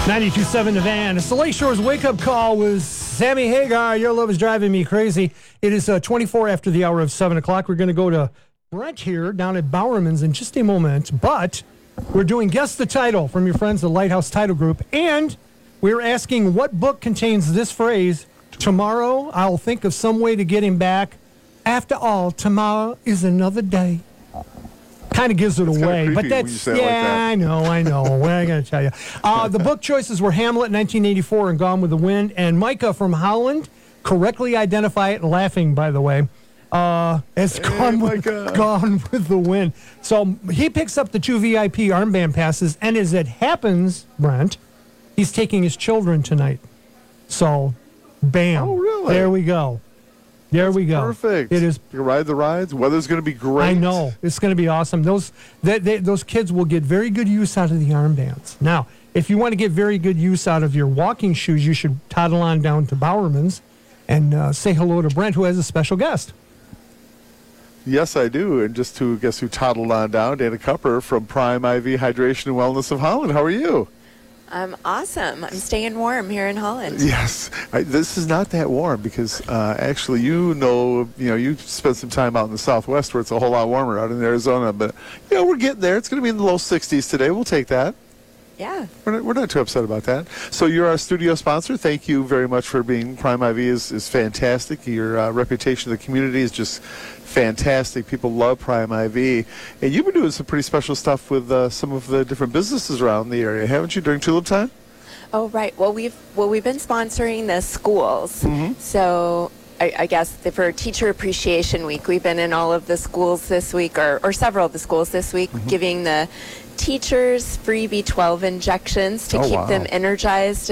92.7 The Van. It's the Lakeshore's wake-up call with Sammy Hagar. Your love is driving me crazy. It is 24 after the hour of 7 o'clock. We're going to go to Brent here down at Bowerman's in just a moment. But we're doing Guess the Title from your friends, the Lighthouse Title Group. And we're asking what book contains this phrase, tomorrow I'll think of some way to get him back. After all, tomorrow is another day. Kind of gives it away, but that's like that. I know. What am I going to tell you? The book choices were Hamlet, 1984, and Gone with the Wind. And Micah from Holland correctly identify it, laughing, by the way, as Gone with the Wind. So he picks up the 2 VIP armband passes, and as it happens, Brent, he's taking his children tonight. So, bam! Oh, really? There we go. There we go. Perfect. It is. You can ride the rides. Weather's going to be great. I know. It's going to be awesome. Those kids will get very good use out of the armbands. Now, if you want to get very good use out of your walking shoes, you should toddle on down to Bowerman's and say hello to Brent, who has a special guest. Yes, I do. And just to guess who toddled on down, Dana Cupper from Prime IV Hydration and Wellness of Holland. How are you? I'm awesome. I'm staying warm here in Holland. Yes. This is not that warm because actually, you spent some time out in the Southwest where it's a whole lot warmer out in Arizona. But, we're getting there. It's going to be in the low 60s today. We'll take that. Yeah. We're not too upset about that. So you're our studio sponsor. Thank you very much for being. Prime IV is fantastic. Your reputation in the community is just fantastic. People love Prime IV. And you've been doing some pretty special stuff with some of the different businesses around the area, haven't you, during Tulip Time? Oh, right. Well, we've been sponsoring the schools. Mm-hmm. So I guess for Teacher Appreciation Week, we've been in all of the schools this week, or several of the schools this week, giving the teachers free B12 injections to keep them energized